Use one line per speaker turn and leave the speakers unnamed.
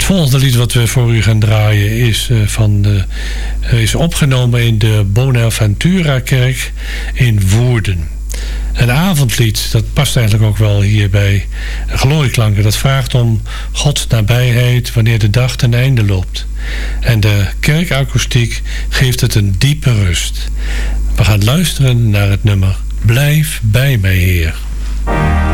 Het volgende lied wat we voor u gaan draaien is opgenomen in de Bonaventura kerk in Woerden. Een avondlied, dat past eigenlijk ook wel hier bij Glorieklanken. Dat vraagt om Gods nabijheid wanneer de dag ten einde loopt. En de kerkakoestiek geeft het een diepe rust. We gaan luisteren naar het nummer Blijf bij mij, Heer.